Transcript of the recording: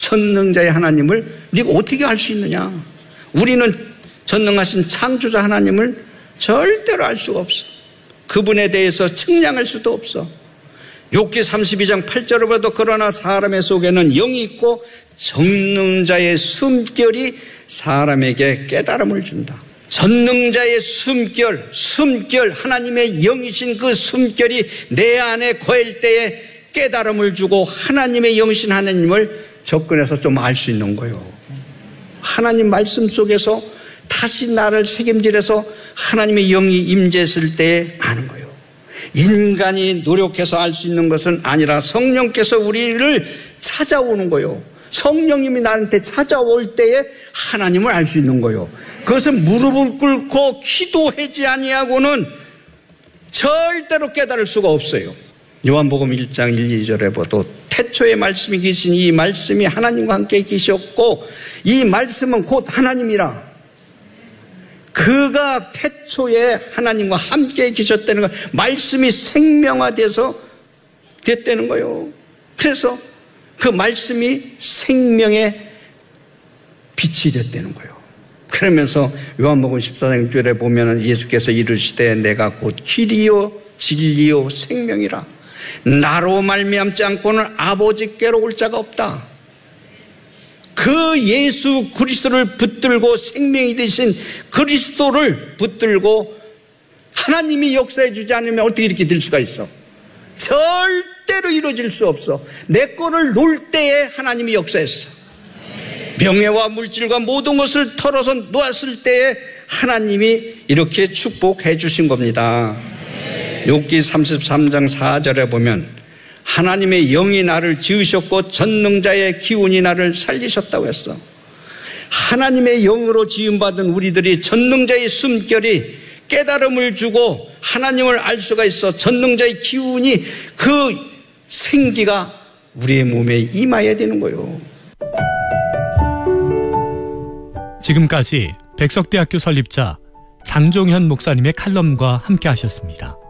전능자의 하나님을 네가 어떻게 알 수 있느냐? 우리는 전능하신 창조자 하나님을 절대로 알 수가 없어. 그분에 대해서 측량할 수도 없어. 욥기 32장 8절을 봐도 그러나 사람의 속에는 영이 있고 전능자의 숨결이 사람에게 깨달음을 준다. 전능자의 숨결, 하나님의 영이신 그 숨결이 내 안에 거할 때에 깨달음을 주고 하나님의 영이신 하나님을 접근해서 좀 알 수 있는 거예요. 하나님 말씀 속에서 다시 나를 책임질해서 하나님의 영이 임재했을 때에 아는 거예요. 인간이 노력해서 알 수 있는 것은 아니라 성령께서 우리를 찾아오는 거예요. 성령님이 나한테 찾아올 때에 하나님을 알 수 있는 거예요. 그것은 무릎을 꿇고 기도하지 아니하고는 절대로 깨달을 수가 없어요. 요한복음 1장 1, 2절에 봐도 태초에 말씀이 계신 이 말씀이 하나님과 함께 계셨고 이 말씀은 곧 하나님이라. 그가 태초에 하나님과 함께 계셨다는 거, 말씀이 생명화돼서 됐다는 거예요. 그래서 그 말씀이 생명의 빛이 됐다는 거예요. 그러면서 요한복음 14장 6절에 보면 예수께서 이르시되 내가 곧 길이요 진리요 생명이라. 나로 말미암지 않고는 아버지께로 올 자가 없다. 그 예수 그리스도를 붙들고 생명이 되신 그리스도를 붙들고 하나님이 역사해 주지 않으면 어떻게 이렇게 될 수가 있어? 절대로 이루어질 수 없어. 내 거를 놓을 때에 하나님이 역사했어. 명예와 물질과 모든 것을 털어서 놓았을 때에 하나님이 이렇게 축복해 주신 겁니다. 욥기 33장 4절에 보면 하나님의 영이 나를 지으셨고 전능자의 기운이 나를 살리셨다고 했어. 하나님의 영으로 지음받은 우리들이 전능자의 숨결이 깨달음을 주고 하나님을 알 수가 있어. 전능자의 기운이 그 생기가 우리의 몸에 임해야 되는 거예요. 지금까지 백석대학교 설립자 장종현 목사님의 칼럼과 함께 하셨습니다.